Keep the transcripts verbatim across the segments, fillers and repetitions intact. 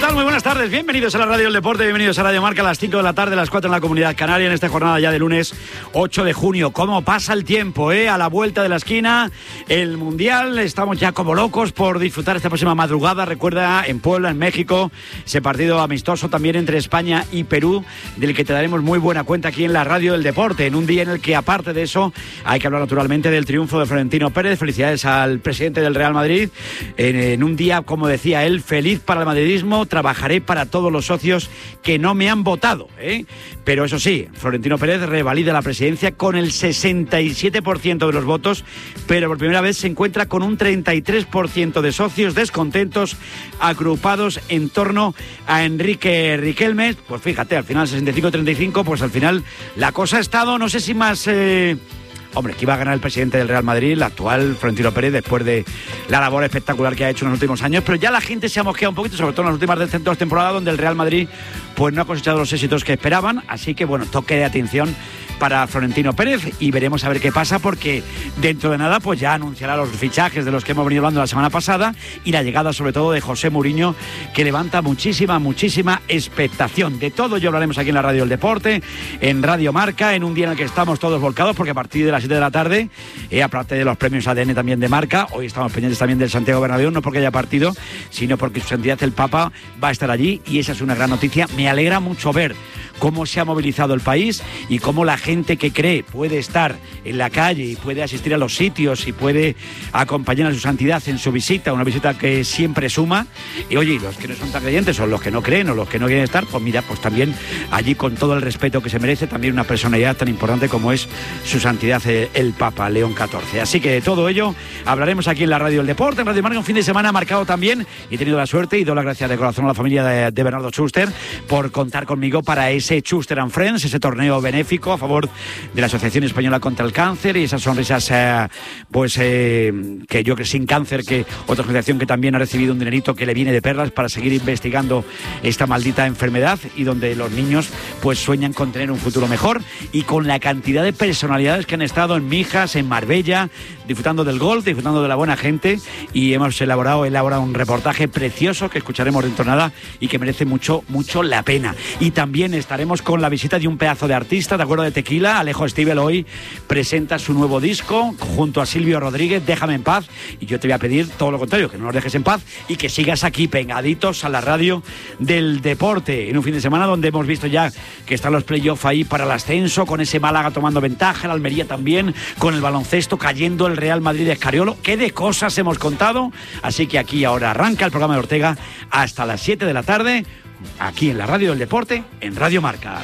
tal? Muy buenas tardes, bienvenidos a la Radio del Deporte, bienvenidos a Radio Marca a las cinco de la tarde, a las cuatro en la Comunidad Canaria, en esta jornada ya de lunes ocho de junio. ¿Cómo pasa el tiempo, eh? A la vuelta de la esquina, el Mundial, estamos ya como locos por disfrutar esta próxima madrugada. Recuerda, en Puebla, en México, ese partido amistoso también entre España y Perú, del que te daremos muy buena cuenta aquí en la Radio del Deporte, en un día en el que, aparte de eso, hay que hablar naturalmente del triunfo de Florentino Pérez. Felicidades al presidente del Real Madrid, en, en un día, como decía él, feliz para el madridismo. Trabajaré para todos los socios que no me han votado, ¿eh? Pero eso sí, Florentino Pérez revalida la presidencia con el sesenta y siete por ciento de los votos, pero por primera vez se encuentra con un treinta y tres por ciento de socios descontentos, agrupados en torno a Enrique Riquelme. Pues fíjate, al final sesenta y cinco a treinta y cinco, pues al final la cosa ha estado, no sé si más... Eh... Hombre, que iba a ganar el presidente del Real Madrid, el actual Florentino Pérez, después de la labor espectacular que ha hecho en los últimos años, pero ya la gente se ha mosqueado un poquito, sobre todo en las últimas dos temporadas, donde el Real Madrid pues no ha cosechado los éxitos que esperaban, así que bueno, toque de atención para Florentino Pérez y veremos a ver qué pasa, porque dentro de nada pues ya anunciará los fichajes de los que hemos venido hablando la semana pasada y la llegada sobre todo de José Mourinho, que levanta muchísima, muchísima expectación. De todo ello hablaremos aquí en la Radio del Deporte, en Radio Marca, en un día en el que estamos todos volcados, porque a partir de las siete de la tarde, eh, aparte de los premios A D N también de Marca, hoy estamos pendientes también del Santiago Bernabéu, no porque haya partido, sino porque su santidad el Papa va a estar allí y esa es una gran noticia. Me alegra mucho ver cómo se ha movilizado el país y cómo la gente que cree puede estar en la calle y puede asistir a los sitios y puede acompañar a su santidad en su visita, una visita que siempre suma. Y oye, los que no son tan creyentes o los que no creen o los que no quieren estar, pues mira, pues también allí, con todo el respeto que se merece, también una personalidad tan importante como es su santidad el Papa León catorce. Así que de todo ello hablaremos aquí en la Radio del Deporte, en Radio Marca. Un fin de semana marcado también, y he tenido la suerte y doy las gracias de corazón a la familia de, de Bernardo Schuster por contar conmigo para ese Schuster and Friends, ese torneo benéfico a favor de la Asociación Española contra el Cáncer, y esas sonrisas eh, pues eh, que yo que sin cáncer, que otra asociación que también ha recibido un dinerito que le viene de perlas para seguir investigando esta maldita enfermedad, y donde los niños pues sueñan con tener un futuro mejor, y con la cantidad de personalidades que han estado en Mijas, en Marbella, disfrutando del golf, disfrutando de la buena gente, y hemos elaborado, elaborado un reportaje precioso que escucharemos dentro de nada y que merece mucho, mucho la pena. Y también estaremos con la visita de un pedazo de artista, ¿de acuerdo? De Tequila. Alejo Stivel hoy presenta su nuevo disco junto a Silvio Rodríguez, Déjame en paz, y yo te voy a pedir todo lo contrario, que no nos dejes en paz y que sigas aquí pegaditos a la Radio del Deporte, en un fin de semana donde hemos visto ya que están los playoffs ahí para el ascenso, con ese Málaga tomando ventaja, el Almería también, con el baloncesto cayendo el Real Madrid de Escariolo. Qué de cosas hemos contado, así que aquí ahora arranca el programa de Ortega hasta las siete de la tarde, aquí en la Radio del Deporte, en Radio Marca.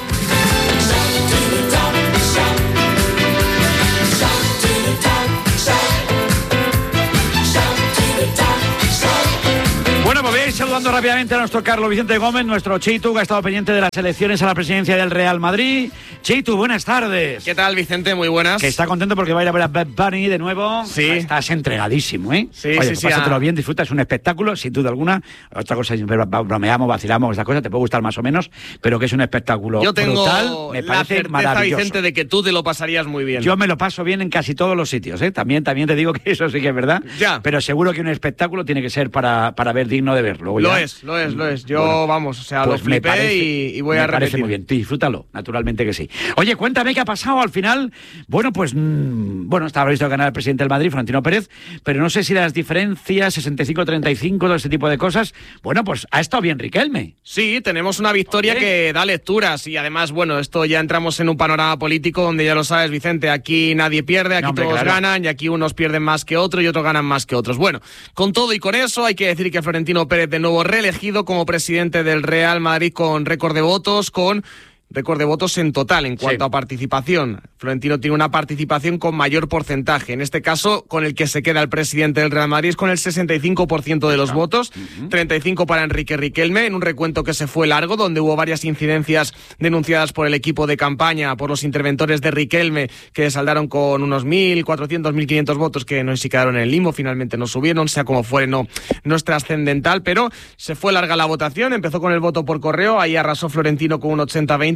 Bueno, pues voy a ir saludando rápidamente a nuestro Carlos Vicente Gómez, nuestro Chitu, que ha estado pendiente de las elecciones a la presidencia del Real Madrid. Chitu, buenas tardes. ¿Qué tal, Vicente? Muy buenas. Que está contento porque va a ir a ver a Bad Bunny de nuevo. Sí. Estás entregadísimo, ¿eh? Sí, Oye, sí, pues sí. pásatelo Ah. bien, disfruta, es un espectáculo, sin duda alguna. Otra cosa es bromeamos, vacilamos, estas cosas te puede gustar más o menos, pero que es un espectáculo Yo tengo brutal, me la parece certeza, maravilloso. Vicente, de que tú te lo pasarías muy bien. Yo me lo paso bien en casi todos los sitios, ¿eh? También, también te digo que eso sí que es verdad. Ya. Pero seguro que un espectáculo tiene que ser para, para ver, digno de verlo. Lo ya. es, lo es, lo es. Yo, Bueno, vamos, o sea, pues lo flipé me parece, y, y voy a me parece repetir. muy bien, disfrútalo, naturalmente que sí. Oye, cuéntame qué ha pasado al final. Bueno, pues, mmm, bueno, estaba visto ganar el presidente del Madrid, Florentino Pérez, pero no sé si las diferencias, sesenta y cinco a treinta y cinco, todo ese tipo de cosas, bueno, pues ha estado bien Riquelme. Sí, tenemos una victoria Oye. que da lecturas y además, bueno, esto ya entramos en un panorama político donde ya lo sabes, Vicente, aquí nadie pierde, aquí No, hombre, todos claro. ganan y aquí unos pierden más que otros y otros ganan más que otros. Bueno, con todo y con eso hay que decir que Florentino Pérez de nuevo reelegido como presidente del Real Madrid con récord de votos, con récord de votos en total en cuanto Sí. a participación. Florentino tiene una participación con mayor porcentaje. En este caso, con el que se queda el presidente del Real Madrid es con el sesenta y cinco por ciento de los votos, uh-huh. treinta y cinco para Enrique Riquelme, en un recuento que se fue largo, donde hubo varias incidencias denunciadas por el equipo de campaña, por los interventores de Riquelme, que saldaron con unos mil cuatrocientos, mil quinientos votos que no sé si quedaron en el limbo, finalmente no subieron, sea como fuere, no, no es trascendental, pero se fue larga la votación, empezó con el voto por correo, ahí arrasó Florentino con un ochenta a veinte,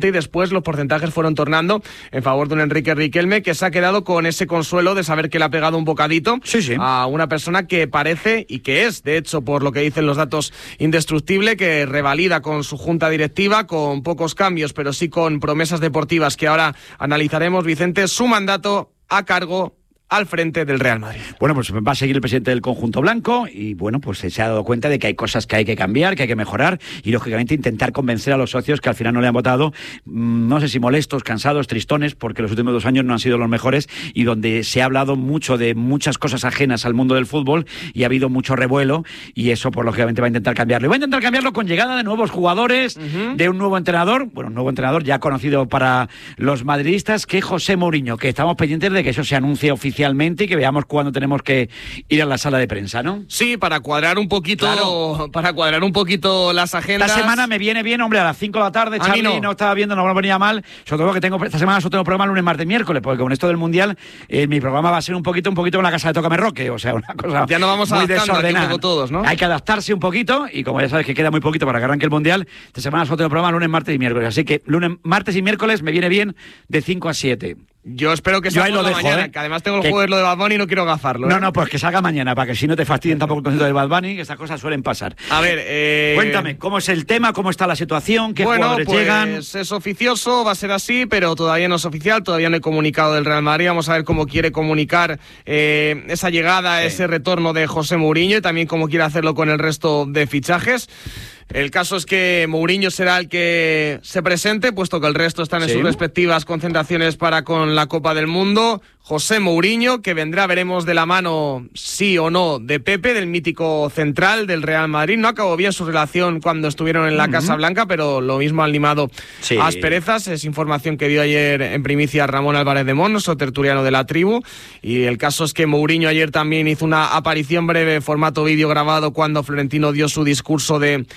y después los porcentajes fueron tornando en favor de un Enrique Riquelme, que se ha quedado con ese consuelo de saber que le ha pegado un bocadito sí, sí. a una persona que parece, y que es, de hecho, por lo que dicen los datos, indestructible, que revalida con su junta directiva, con pocos cambios, pero sí con promesas deportivas que ahora analizaremos, Vicente, su mandato a cargo al frente del Real Madrid. Bueno, pues va a seguir el presidente del conjunto blanco y bueno, pues se ha dado cuenta de que hay cosas que hay que cambiar, que hay que mejorar y lógicamente intentar convencer a los socios que al final no le han votado, no sé si molestos, cansados, tristones, porque los últimos dos años no han sido los mejores y donde se ha hablado mucho de muchas cosas ajenas al mundo del fútbol y ha habido mucho revuelo y eso pues lógicamente va a intentar cambiarlo. Y va a intentar cambiarlo con llegada de nuevos jugadores, uh-huh. de un nuevo entrenador, bueno, un nuevo entrenador ya conocido para los madridistas, que es José Mourinho, que estamos pendientes de que eso se anuncie oficialmente y que veamos cuándo tenemos que ir a la sala de prensa, ¿no? Sí, para cuadrar un poquito, claro. para cuadrar un poquito las agendas. Esta semana me viene bien, hombre, a las cinco de la tarde, Charly no. no estaba viendo, no me venía mal, sobre todo que tengo, esta semana solo tengo programa lunes, martes, miércoles, porque con esto del Mundial, eh, mi programa va a ser un poquito, un poquito con la casa de Tócame Roque, o sea, una cosa ya no vamos muy desordenada. Un todos, ¿no? Hay que adaptarse un poquito, y como ya sabes que queda muy poquito para que arranque el Mundial, esta semana solo tengo programa lunes, martes y miércoles, así que lunes, martes y miércoles me viene bien de cinco a siete. Yo espero que salga la mañana, ¿eh? que además tengo el que... jueves lo de Bad Bunny y no quiero gafarlo. ¿eh? No, no, pues que salga mañana, para que si no te fastidien tampoco el concierto de Bad Bunny, que estas cosas suelen pasar. A ver, eh... cuéntame, ¿cómo es el tema? ¿Cómo está la situación? ¿Qué bueno, jugadores pues llegan? Es oficioso, va a ser así, pero todavía no es oficial, todavía no hay comunicado del Real Madrid. Vamos a ver cómo quiere comunicar eh, esa llegada, sí. ese retorno de José Mourinho y también cómo quiere hacerlo con el resto de fichajes. El caso es que Mourinho será el que se presente, puesto que el resto están en sí. sus respectivas concentraciones para con la Copa del Mundo. José Mourinho, que vendrá, veremos de la mano, sí o no, de Pepe, del mítico central del Real Madrid. No acabó bien su relación cuando estuvieron en la uh-huh. Casa Blanca, pero lo mismo han limado sí. asperezas. Es información que dio ayer en primicia Ramón Álvarez de Mons, o tertuliano de la tribu. Y el caso es que Mourinho ayer también hizo una aparición breve, formato vídeo grabado, cuando Florentino dio su discurso de...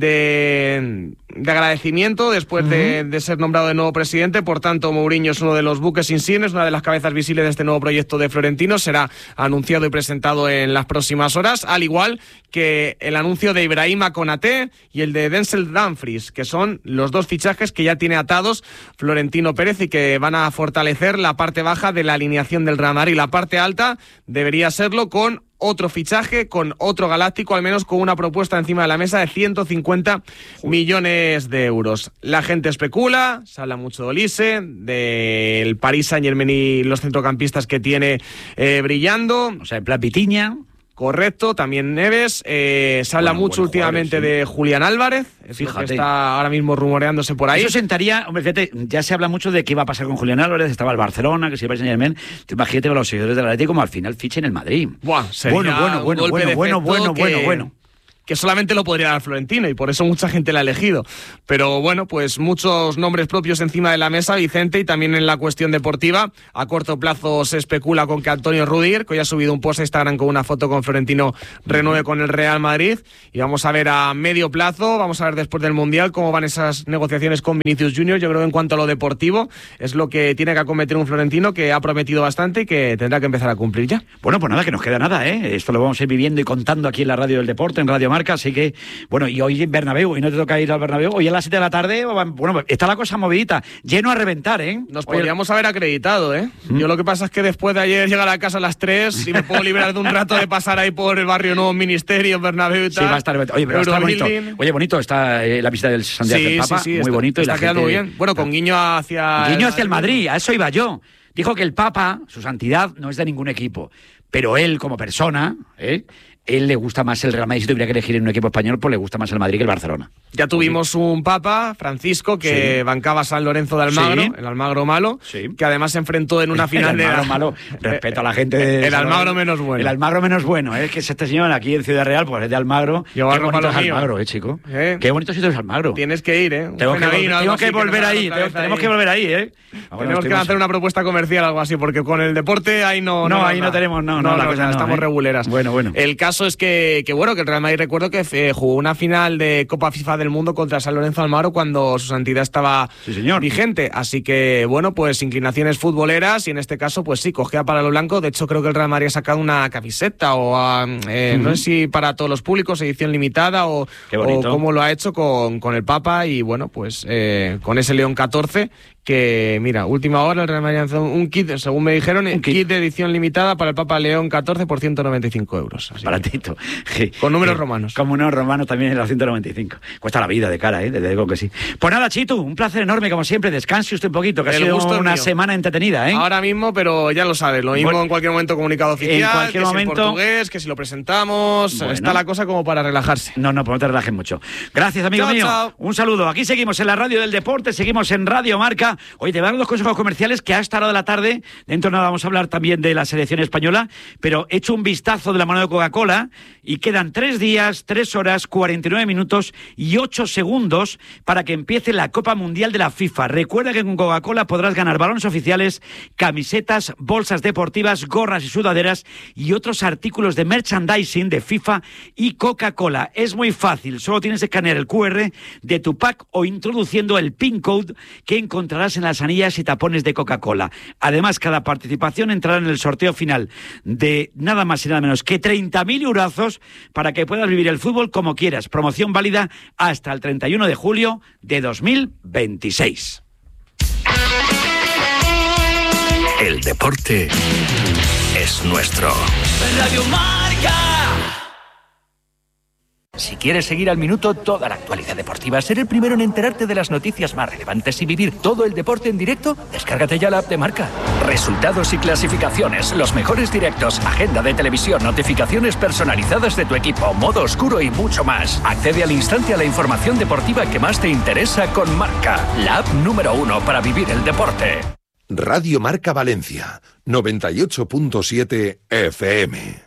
De, de agradecimiento después uh-huh. de, de ser nombrado de nuevo presidente. Por tanto, Mourinho es uno de los buques insignes, una de las cabezas visibles de este nuevo proyecto de Florentino. Será anunciado y presentado en las próximas horas, al igual que el anuncio de Ibrahima Konaté y el de Denzel Dumfries, que son los dos fichajes que ya tiene atados Florentino Pérez y que van a fortalecer la parte baja de la alineación del Real Madrid. La parte alta debería serlo con otro fichaje, con otro galáctico, al menos con una propuesta encima de la mesa de ciento cincuenta millones de euros. La gente especula, se habla mucho de Olise, del Paris Saint-Germain y los centrocampistas que tiene eh, brillando. O sea, en plan Pitiña. Correcto, también Neves. Eh, se habla bueno, mucho últimamente jugadores, sí. de Julián Álvarez. Es Fíjate. Que está ahora mismo rumoreándose por ahí. Eso sentaría, hombre, fíjate, ya se habla mucho de qué iba a pasar con Julián Álvarez. Estaba el Barcelona, que se iba a Saint-Germain. Imagínate con los seguidores del Atlético como al final fichen el Madrid. Buah, sería bueno, bueno, bueno, bueno, bueno, bueno, que... bueno, bueno. que solamente lo podría dar Florentino y por eso mucha gente la ha elegido. Pero bueno, pues muchos nombres propios encima de la mesa, Vicente, y también en la cuestión deportiva. A corto plazo se especula con que Antonio Rudiger, que hoy ha subido un post a Instagram con una foto con Florentino, renueve con el Real Madrid. Y vamos a ver a medio plazo, vamos a ver después del Mundial cómo van esas negociaciones con Vinicius Junior Yo creo que en cuanto a lo deportivo es lo que tiene que acometer un Florentino que ha prometido bastante y que tendrá que empezar a cumplir ya. Bueno, pues nada, que nos queda nada, ¿eh? Esto lo vamos a ir viviendo y contando aquí en la Radio del Deporte, en Radio Marca, así que, bueno, y hoy en Bernabéu, y no te toca ir al Bernabéu, hoy a las siete de la tarde, bueno, está la cosa movidita, lleno a reventar, ¿eh? Nos hoy podríamos el... haber acreditado, ¿eh? ¿Mm? Yo lo que pasa es que después de ayer llegar a casa a las tres y me puedo liberar de un rato de pasar ahí por el barrio Nuevo Ministerio, Bernabéu y tal. Sí, va a estar, oye, pero está bonito. Oye, bonito está eh, la visita del Santiago sí, del Papa, sí, sí, muy está, bonito. Está y la quedando gente... bien. Bueno, con guiño hacia... Guiño hacia el Madrid, a eso iba yo. Dijo que el Papa, su santidad, no es de ningún equipo, pero él como persona, ¿eh? Él le gusta más el Real Madrid. Si tuviera que elegir en un equipo español, pues le gusta más el Madrid que el Barcelona. Ya tuvimos sí. un Papa, Francisco, que sí. bancaba a San Lorenzo de Almagro, sí. el Almagro malo, sí. que además se enfrentó en una final el Almagro de... malo, respeto a la gente de... El Almagro menos bueno. El Almagro menos bueno, ¿eh? Que es este señor aquí en Ciudad Real, pues es de Almagro. Yo Qué bonito es mío. Almagro, ¿eh, chico? ¿Eh? Qué bonito sitio es Almagro. Tienes que ir, ¿eh? Tengo que, vol tengo que volver ahí, tengo, tenemos que volver ahí, ¿eh? Ahora tenemos que hacer una propuesta comercial o algo así, porque con el deporte ahí no... No, ahí no tenemos, no, no, la cosa estamos reguleras. Bueno, bueno. El caso caso es que, que bueno, que el Real Madrid, recuerdo que eh, jugó una final de Copa FIFA del Mundo contra San Lorenzo Almagro cuando su santidad estaba sí, señor. vigente. Así que, bueno, pues inclinaciones futboleras y en este caso, pues sí, cogea para lo blanco. De hecho, creo que el Real Madrid ha sacado una camiseta o a, eh, uh-huh. no sé si para todos los públicos, edición limitada o, o cómo lo ha hecho con, con el Papa y, bueno, pues eh, con ese León catorce que, mira, última hora el Real Madrid lanzó un kit, según me dijeron, un kit. kit de edición limitada para el Papa León catorce por ciento noventa y cinco euros. Así baratito. Que, con números eh, romanos. Con números romanos también en los ciento noventa y cinco. Cuesta la vida de cara, ¿eh? Desde digo que sí. Pues nada, Chitu, un placer enorme, como siempre. Descanse usted un poquito, que el ha sido una mío. semana entretenida, ¿eh? Ahora mismo, pero ya lo sabes, lo mismo bueno, en cualquier momento comunicado oficial, en cualquier que momento, si en portugués, que si lo presentamos, bueno, está la cosa como para relajarse. No, no, pues no te relajes mucho. Gracias, amigo chao, mío. Chao. Un saludo. Aquí seguimos en la radio del deporte, seguimos en Radio Marca. Hoy te van los consejos comerciales que a esta hora de la tarde, dentro de nada vamos a hablar también de la selección española, pero he hecho un vistazo de la mano de Coca-Cola y quedan tres días, tres horas, cuarenta y nueve minutos y ocho segundos para que empiece la Copa Mundial de la FIFA. Recuerda que con Coca-Cola podrás ganar balones oficiales, camisetas, bolsas deportivas, gorras y sudaderas y otros artículos de merchandising de FIFA y Coca-Cola. Es muy fácil, solo tienes que escanear el cu erre de tu pack o introduciendo el PIN code que encontrarás en las anillas y tapones de Coca-Cola. Además, cada participación entrará en el sorteo final de nada más y nada menos que treinta mil eurazos para que puedas vivir el fútbol como quieras. Promoción válida hasta el treinta y uno de julio de dos mil veintiséis. El deporte es nuestro. Radio Marca. Si quieres seguir al minuto toda la actualidad deportiva, ser el primero en enterarte de las noticias más relevantes y vivir todo el deporte en directo, descárgate ya la app de Marca. Resultados y clasificaciones, los mejores directos, agenda de televisión, notificaciones personalizadas de tu equipo, modo oscuro y mucho más. Accede al instante a la información deportiva que más te interesa con Marca, la app número uno para vivir el deporte. Radio Marca Valencia, noventa y ocho punto siete F M.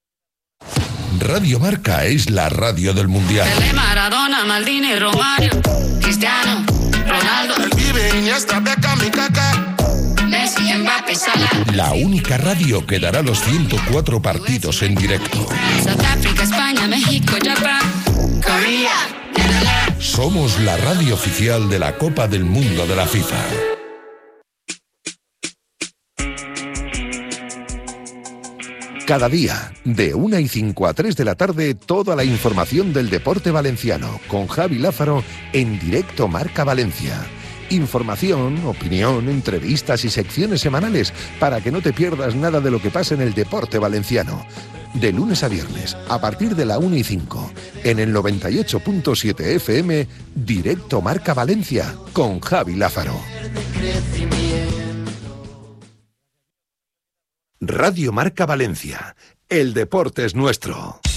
Radio Marca es la radio del Mundial. Pelé, Maradona, Maldini, Romario, Cristiano, Ronaldo, Iniesta, Beckham, Kaká, Messi, Mbappé, Salah. La única radio que dará los ciento cuatro partidos en directo. Sudáfrica, España, México, Japón, Corea, Netherlands. Somos la radio oficial de la Copa del Mundo de la FIFA. Cada día, de una y cinco a tres de la tarde, toda la información del deporte valenciano, con Javi Lázaro, en directo Marca Valencia. Información, opinión, entrevistas y secciones semanales, para que no te pierdas nada de lo que pasa en el deporte valenciano. De lunes a viernes, a partir de la una y cinco, en el noventa y ocho punto siete F M, directo Marca Valencia, con Javi Lázaro. Radio Marca Valencia. El deporte es nuestro.